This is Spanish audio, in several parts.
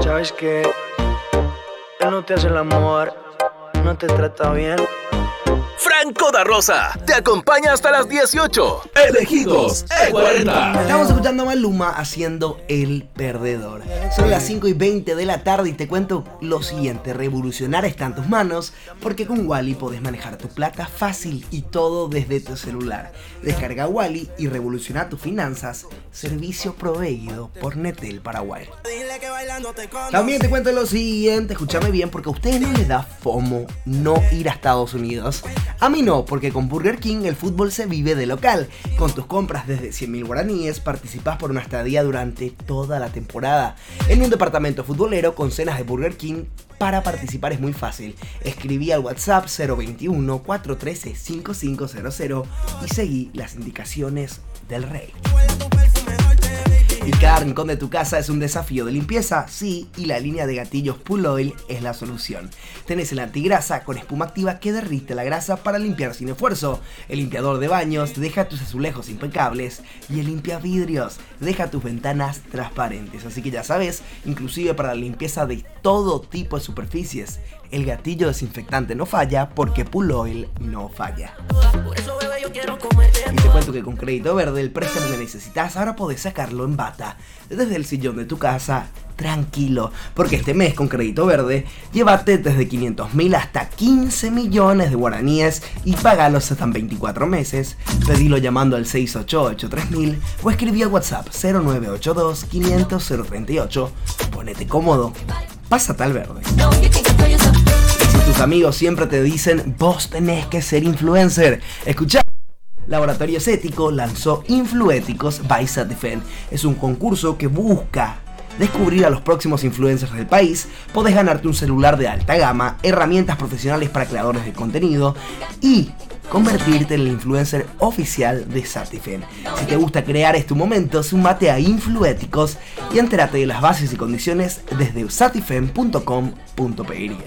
Sabes que él no te hace el amor, no te trata bien. Franco da Rosa te acompaña hasta las 18. Elegidos E40. Estamos escuchando a Maluma haciendo El Perdedor. Son las 5:20 de la tarde y te cuento lo siguiente: revolucionar está en tus manos, porque con Wally podés manejar tu plata fácil y todo desde tu celular. Descarga Wally y revoluciona tus finanzas. Servicio proveído por Netel Paraguay. También te cuento lo siguiente, escúchame bien, porque a ustedes no les da FOMO no ir a Estados Unidos. A mí no, porque con Burger King el fútbol se vive de local. Con tus compras desde 100.000 guaraníes participás por una estadía durante toda la temporada en un departamento futbolero con cenas de Burger King. Para participar es muy fácil. Escribí al WhatsApp 021-413-5500 y seguí las indicaciones del rey. Y cada rincón de tu casa es un desafío de limpieza, sí, y la línea de gatillos Pull Oil es la solución. Tenés el antigrasa con espuma activa que derrite la grasa para limpiar sin esfuerzo, el limpiador de baños deja tus azulejos impecables y el limpiavidrios deja tus ventanas transparentes. Así que ya sabes, inclusive para la limpieza de todo tipo de superficies, el gatillo desinfectante no falla porque Pull Oil no falla. Y te cuento que con Crédito Verde el préstamo que necesitas ahora podés sacarlo en bata, desde el sillón de tu casa, tranquilo, porque este mes con Crédito Verde llévate desde 500.000 hasta 15 millones de guaraníes y pagalos hasta en 24 meses. Pedilo llamando al 688-3000 o escribí a WhatsApp 0982-500-038. Ponete cómodo, pásate al verde. Si tus amigos siempre te dicen vos tenés que ser influencer, escuchá. Laboratorio Ético lanzó Influéticos by Satifen. Es un concurso que busca descubrir a los próximos influencers del país. Podés ganarte un celular de alta gama, herramientas profesionales para creadores de contenido y convertirte en el influencer oficial de Satifen. Si te gusta crear tu momento, sumate a Influéticos y entérate de las bases y condiciones desde satifen.com.py.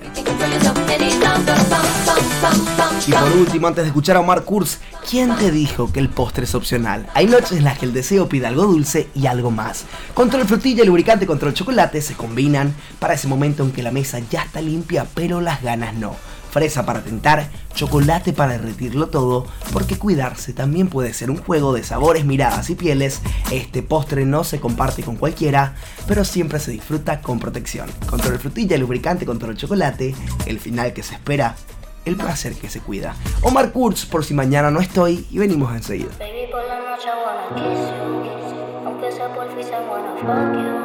Y por último, antes de escuchar a Omar Kurz, ¿quién te dijo que el postre es opcional? Hay noches en las que el deseo pide algo dulce y algo más. Control frutilla y lubricante control chocolate se combinan para ese momento en que la mesa ya está limpia, pero las ganas no. Fresa para tentar, chocolate para derretirlo todo, porque cuidarse también puede ser un juego de sabores, miradas y pieles. Este postre no se comparte con cualquiera, pero siempre se disfruta con protección. Control frutilla, lubricante, control chocolate, el final que se espera, el placer que se cuida. Omar Kurz, por si mañana no estoy, y venimos enseguida. Baby, por la noche I wanna kiss you, aunque sea por fin I wanna fuck you.